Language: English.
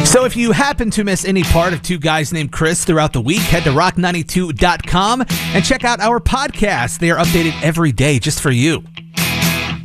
So if you happen to miss any part of Two Guys Named Chris throughout the week, head to rock92.com and check out our podcasts. They are updated every day just for you.